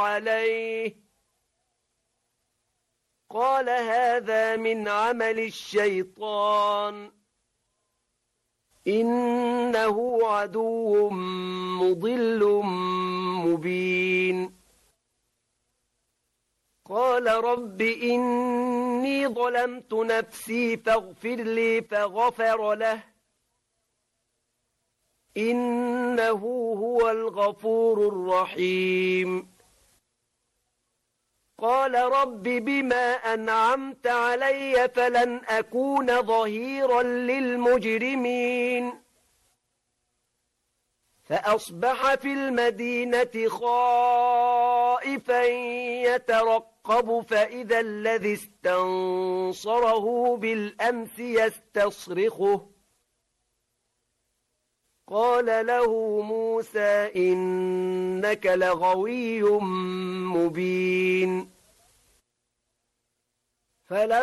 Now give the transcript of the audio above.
عليه قال هذا من عمل الشيطان إنه عدو مضل مبين قال رب إني ظلمت نفسي فاغفر لي فغفر له إنه هو الغفور الرحيم قال رب بما أنعمت علي فلن أكون ظهيرا للمجرمين فأصبح في المدينة خائفا يترقب فإذا الذي استنصره بالأمس يستصرخه قال له موسى إنك لغوي مبين